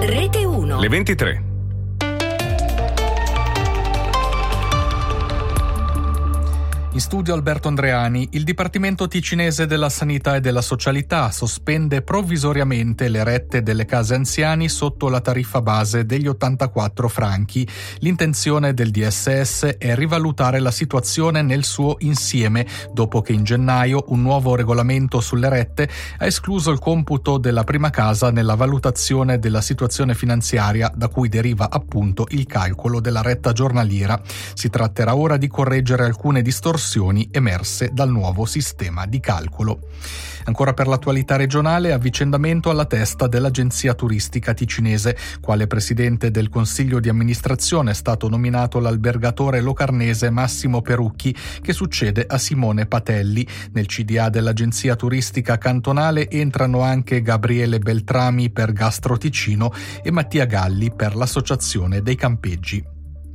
Rete 1. Le 23. In studio Alberto Andreani. Il Dipartimento Ticinese della Sanità e della Socialità sospende provvisoriamente le rette delle case anziani sotto la tariffa base degli 84 franchi. L'intenzione del DSS è rivalutare la situazione nel suo insieme, dopo che in gennaio un nuovo regolamento sulle rette ha escluso il computo della prima casa nella valutazione della situazione finanziaria, da cui deriva appunto il calcolo della retta giornaliera. Si tratterà ora di correggere alcune distorsioni emerse dal nuovo sistema di calcolo. Ancora per l'attualità regionale, avvicendamento alla testa dell'Agenzia Turistica Ticinese. Quale presidente del Consiglio di amministrazione è stato nominato l'albergatore locarnese Massimo Perucchi, che succede a Simone Patelli. Nel CDA dell'Agenzia Turistica Cantonale entrano anche Gabriele Beltrami per Gastro Ticino e Mattia Galli per l'Associazione dei Campeggi.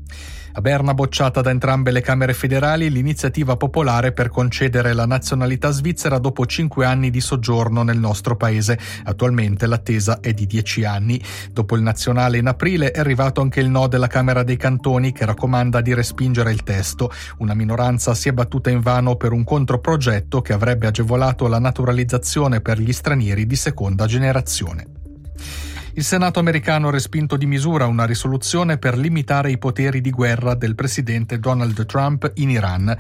A Berna, bocciata da entrambe le Camere federali, l'iniziativa popolare per concedere la nazionalità svizzera dopo 5 anni di soggiorno nel nostro paese. Attualmente l'attesa è di 10 anni. Dopo il nazionale in aprile è arrivato anche il no della Camera dei Cantoni, che raccomanda di respingere il testo. Una minoranza si è battuta invano per un controprogetto che avrebbe agevolato la naturalizzazione per gli stranieri di seconda generazione. Il Senato americano ha respinto di misura una risoluzione per limitare i poteri di guerra del presidente Donald Trump in Iran.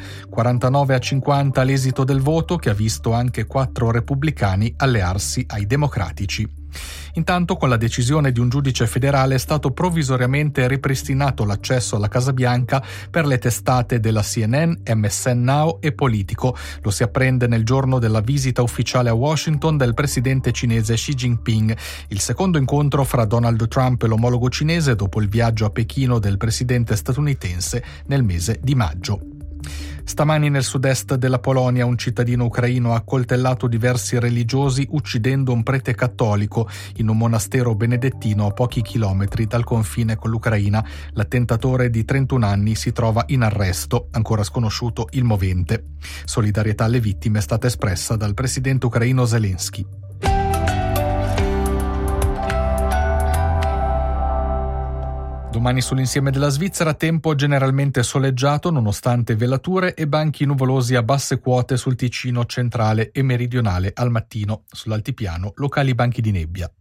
49-50 l'esito del voto, che ha visto anche 4 repubblicani allearsi ai democratici. Intanto, con la decisione di un giudice federale è stato provvisoriamente ripristinato l'accesso alla Casa Bianca per le testate della CNN, MSN Now e Politico. Lo si apprende nel giorno della visita ufficiale a Washington del presidente cinese Xi Jinping, il secondo incontro fra Donald Trump e l'omologo cinese dopo il viaggio a Pechino del presidente statunitense nel mese di maggio. Stamani nel sud-est della Polonia un cittadino ucraino ha accoltellato diversi religiosi uccidendo un prete cattolico in un monastero benedettino a pochi chilometri dal confine con l'Ucraina. L'attentatore di 31 anni si trova in arresto, ancora sconosciuto il movente. Solidarietà alle vittime è stata espressa dal presidente ucraino Zelensky. Domani sull'insieme della Svizzera tempo generalmente soleggiato nonostante velature e banchi nuvolosi a basse quote sul Ticino centrale e meridionale al mattino. Sull'altipiano locali banchi di nebbia.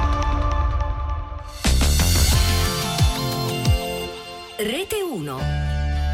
Rete 1.